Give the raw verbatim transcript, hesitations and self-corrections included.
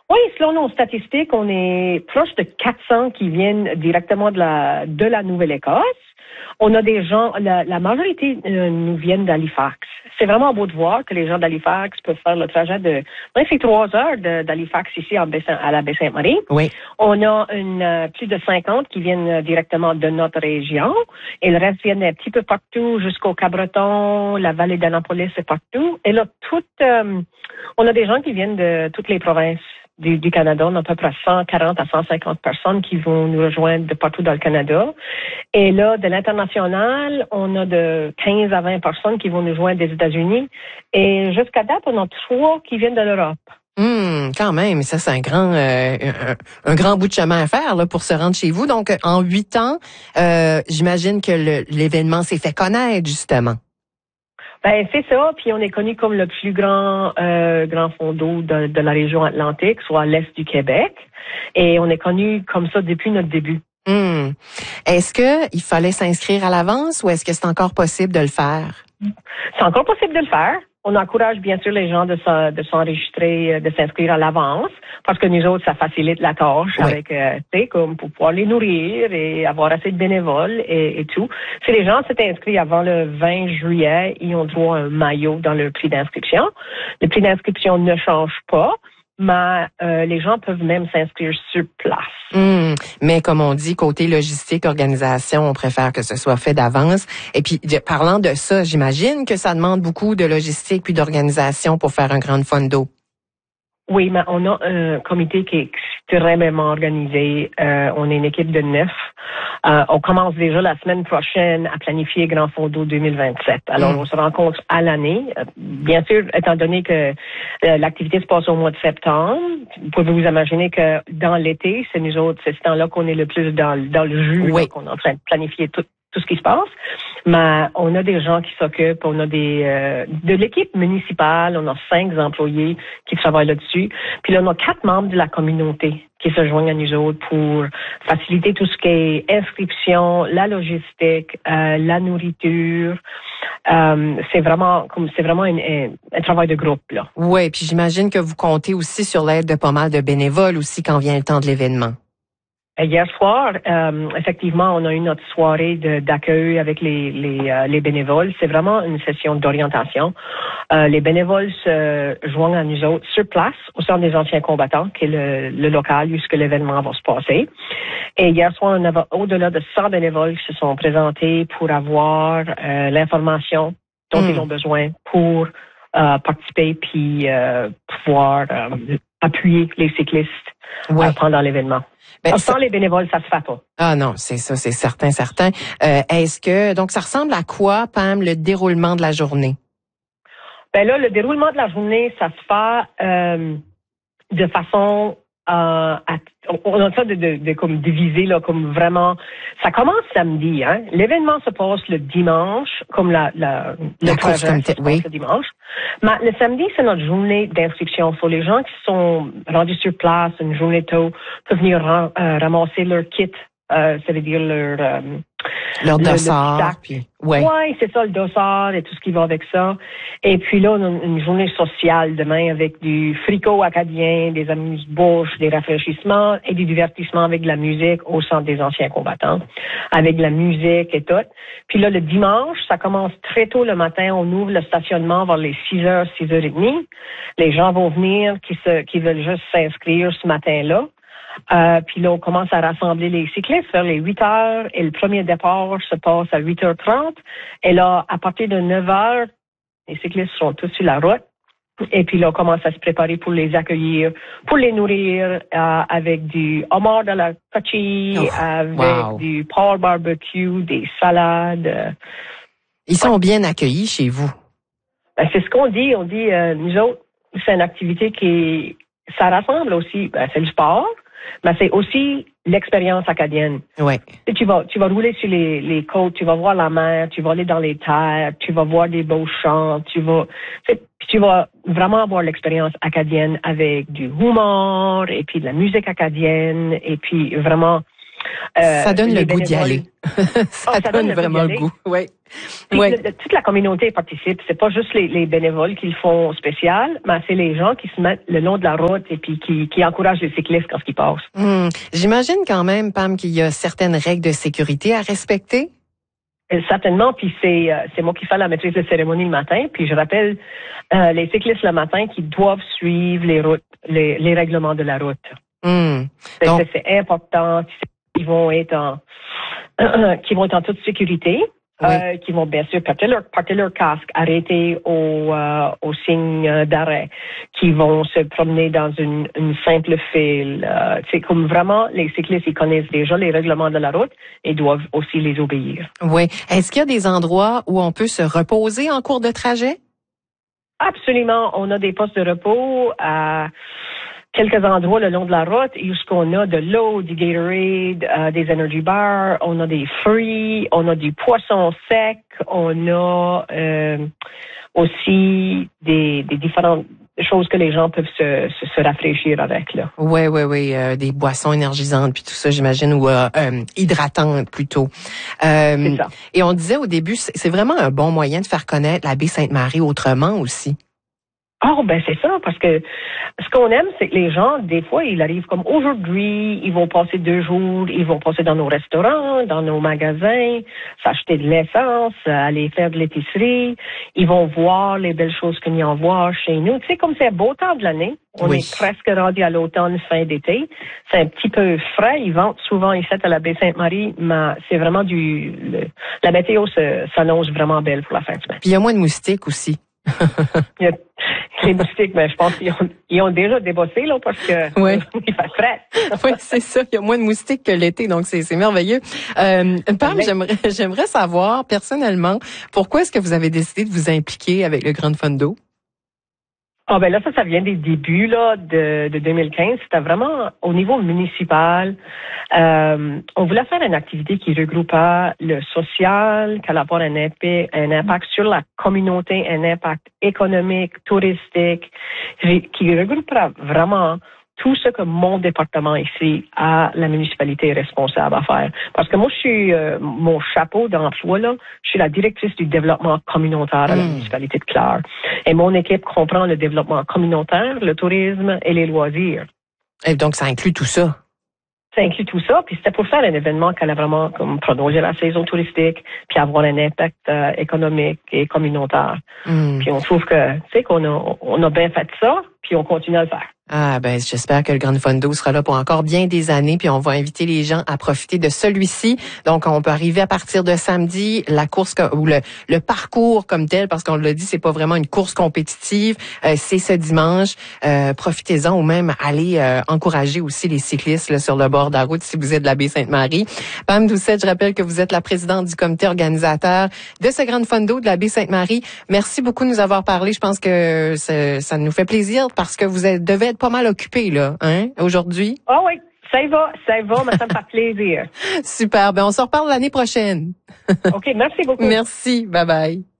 Oui, selon nos statistiques, on est proche de quatre cents qui viennent directement de la de la Nouvelle-Écosse. On a des gens, la, la majorité euh, nous viennent d'Halifax. C'est vraiment beau de voir que les gens d'Halifax peuvent faire le trajet de vingt-trois heures de, d'Halifax ici en Baie- à la Baie-Sainte-Marie. Oui. On a une, euh, plus de cinquante qui viennent directement de notre région et le reste viennent un petit peu partout jusqu'au Cabreton, la vallée d'Annapolis et partout. Et là, tout, euh, on a des gens qui viennent de toutes les provinces du, du Canada. On a à peu près cent quarante à cent cinquante personnes qui vont nous rejoindre de partout dans le Canada. Et là, de l'international, on a de quinze à vingt personnes qui vont nous joindre des États-Unis. Et jusqu'à date, on a trois qui viennent de l'Europe. Hum, quand même, ça c'est un grand euh, un, un grand bout de chemin à faire là pour se rendre chez vous. Donc en huit ans, euh, j'imagine que le, l'événement s'est fait connaître justement. Ben c'est ça, puis on est connu comme le plus grand euh, grand fond d'eau de, de la région Atlantique, soit à l'est du Québec, et on est connu comme ça depuis notre début. Hum. Est-ce que il fallait s'inscrire à l'avance ou est-ce que c'est encore possible de le faire? C'est encore possible de le faire. On encourage bien sûr les gens de, s'en, de s'enregistrer, de s'inscrire à l'avance, parce que nous autres, ça facilite la tâche Oui. avec, euh, tu sais, comme pour pouvoir les nourrir et avoir assez de bénévoles et, et tout. Si les gens s'étaient inscrits avant le vingt juillet, ils ont droit à un maillot dans le prix d'inscription. Le prix d'inscription ne change pas, mais euh, les gens peuvent même s'inscrire sur place. Hum, mais comme on dit, côté logistique, organisation, on préfère que ce soit fait d'avance. Et puis, de, parlant de ça, j'imagine que ça demande beaucoup de logistique puis d'organisation pour faire un grand fun d'eau. Oui, mais on a un comité qui est extrêmement organisé. Euh, on est une équipe de neuf. Euh, on commence déjà la semaine prochaine à planifier Grand Fond d'eau deux mille vingt-sept. Alors, mm. on se rencontre à l'année. Euh, bien sûr, étant donné que euh, l'activité se passe au mois de septembre, vous pouvez vous imaginer que dans l'été, c'est nous autres, c'est ce temps-là qu'on est le plus dans, dans le jus, oui. là, qu'on est en train de planifier tout, tout ce qui se passe. Mais on a des gens qui s'occupent, on a des euh, de l'équipe municipale, on a cinq employés qui travaillent là-dessus. Puis là, on a quatre membres de la communauté qui se joignent à nous autres pour faciliter tout ce qui est inscription, la logistique, euh, la nourriture. Euh, c'est vraiment comme c'est vraiment un, un, un travail de groupe là. Oui, puis j'imagine que vous comptez aussi sur l'aide de pas mal de bénévoles aussi quand vient le temps de l'événement. Hier soir, euh, effectivement, on a eu notre soirée de, d'accueil avec les, les, euh, les bénévoles. C'est vraiment une session d'orientation. Euh, les bénévoles se joignent à nous autres sur place, au centre des anciens combattants, qui est le, le local où ce que l'événement va se passer. Et hier soir, on avait au-delà de cent bénévoles qui se sont présentés pour avoir euh, l'information dont mmh. ils ont besoin pour euh, participer puis euh, pouvoir euh, appuyer les cyclistes ouais. euh, pendant l'événement. Ben, sans ça... les bénévoles, ça se fait pas. Ah non, c'est ça, c'est certain, certain. Euh, est-ce que donc ça ressemble à quoi, Pam, le déroulement de la journée? Ben là, le déroulement de la journée, ça se fait euh, de façon euh, à, on a ça de, de, de comme diviser là, comme vraiment. Ça commence samedi, hein. L'événement se passe le dimanche, comme la la, la le course comme se oui. passe le dimanche. Mais le samedi, c'est notre journée d'inscription. So, les gens qui sont rendus sur place une journée tôt peuvent venir ram, euh, ramasser leur kit. Euh, ça veut dire leur euh, leur le, dossard. Le puis, ouais. ouais, c'est ça, le dossard et tout ce qui va avec ça. Et puis là, on a une journée sociale demain avec du fricot acadien, des amuse-bouches, des rafraîchissements et du divertissement avec de la musique au centre des anciens combattants, avec de la musique et tout. Puis là, le dimanche, ça commence très tôt le matin. On ouvre le stationnement vers les six heures, six heures trente. Les gens vont venir qui se, qui veulent juste s'inscrire ce matin-là. Euh, puis là, on commence à rassembler les cyclistes vers les huit heures et le premier départ se passe à huit heures trente. Et là, à partir de neuf heures, les cyclistes sont tous sur la route. Et puis là, on commence à se préparer pour les accueillir, pour les nourrir euh, avec du homard de la cochille, oh, avec wow. du pork barbecue, des salades. Ils sont ouais. bien accueillis chez vous. Ben, c'est ce qu'on dit. On dit, euh, nous autres, c'est une activité qui, ça rassemble aussi, ben, c'est le sport. Mais c'est aussi l'expérience acadienne. Ouais. Et tu vas, tu vas rouler sur les, les côtes, tu vas voir la mer, tu vas aller dans les terres, tu vas voir des beaux champs, tu vas, tu vas vraiment avoir l'expérience acadienne avec du humour et puis de la musique acadienne et puis vraiment Euh, ça donne le goût d'y aller. ça, oh, ça donne, donne vraiment le goût. Oui. Oui. Le, toute la communauté participe. C'est pas juste les, les bénévoles qui le font spécial, mais c'est les gens qui se mettent le long de la route et puis qui, qui encouragent les cyclistes quand ils passent. Hum. J'imagine quand même, Pam, qu'il y a certaines règles de sécurité à respecter. Et certainement, puis c'est, euh, c'est moi qui fais la maîtrise de cérémonie le matin, puis je rappelle euh, les cyclistes le matin qui doivent suivre les routes, les, les règlements de la route. Hum. C'est, Donc, c'est, c'est important. Ils vont être en, euh, qui vont être en toute sécurité. Oui. Euh, qui vont bien sûr porter leur, porter leur casque, arrêter au, euh, au signe d'arrêt, qui vont se promener dans une, une simple file. Euh, c'est comme vraiment, les cyclistes, ils connaissent déjà les règlements de la route et doivent aussi les obéir. Oui. Est-ce qu'il y a des endroits où on peut se reposer en cours de trajet? Absolument. On a des postes de repos à quelques endroits le long de la route où ce qu'on a de l'eau, du Gatorade, euh, des energy bars, on a des fruits, on a du poisson sec, on a euh, aussi des, des différentes choses que les gens peuvent se, se, se rafraîchir avec, là. Oui, oui, oui, euh, des boissons énergisantes puis tout ça, j'imagine, ou euh, euh, hydratantes plutôt. Euh, c'est ça. Et on disait au début, c'est, c'est vraiment un bon moyen de faire connaître la baie Sainte-Marie autrement aussi. Oh, ben c'est ça, parce que ce qu'on aime, c'est que les gens, des fois, ils arrivent comme aujourd'hui, ils vont passer deux jours, ils vont passer dans nos restaurants, dans nos magasins, s'acheter de l'essence, aller faire de l'épicerie, ils vont voir les belles choses qu'il y en voit chez nous. Tu sais, comme c'est beau temps de l'année, on oui. est presque rendu à l'automne, fin d'été, c'est un petit peu frais, ils vendent souvent ici à la baie Sainte-Marie, mais c'est vraiment du... Le, la météo se, s'annonce vraiment belle pour la fin de semaine. Puis il y a moins de moustiques aussi. Il y a les moustiques, mais je pense qu'ils ont, ils ont déjà débossé, là, parce que oui. il fait frais. Oui, c'est ça. Il y a moins de moustiques que l'été, donc c'est, c'est merveilleux. Euh, Pam, oui. j'aimerais, j'aimerais savoir, personnellement, pourquoi est-ce que vous avez décidé de vous impliquer avec le Grand Fund d'eau? Ah ben là, ça, ça vient des débuts là de, de deux mille quinze. C'était vraiment au niveau municipal. Euh, on voulait faire une activité qui regroupait le social, qui allait avoir un impact, un impact sur la communauté, un impact économique, touristique, qui regroupera vraiment tout ce que mon département ici à la municipalité est responsable à faire. Parce que moi, je suis euh, mon chapeau d'emploi, là, je suis la directrice du développement communautaire à la mmh. municipalité de Clare. Et mon équipe comprend le développement communautaire, le tourisme et les loisirs. Et donc, ça inclut tout ça? Ça inclut tout ça, puis c'était pour faire un événement qui allait vraiment comme prolonger la saison touristique, puis avoir un impact euh, économique et communautaire. Mmh. Puis on trouve que, tu sais, qu'on a, on a bien fait ça, puis on continue à le faire. Ah ben j'espère que le Grand Fund d'eau sera là pour encore bien des années, puis on va inviter les gens à profiter de celui-ci. Donc on peut arriver à partir de samedi, la course ou le, le parcours comme tel, parce qu'on l'a dit, c'est pas vraiment une course compétitive, euh, c'est ce dimanche. Euh, profitez-en ou même allez euh, encourager aussi les cyclistes là, sur le bord de la route si vous êtes de la baie Sainte-Marie. Pam Doucette, je rappelle que vous êtes la présidente du comité organisateur de ce Grand Fund d'eau de la baie Sainte-Marie. Merci beaucoup de nous avoir parlé. Je pense que ça, ça nous fait plaisir parce que vous êtes, devez être pas mal occupé, là, hein, aujourd'hui. Ah oh oui, ça y va, ça y va, mais ça me fait plaisir. Super, ben on se reparle l'année prochaine. OK, merci beaucoup. Merci, bye bye.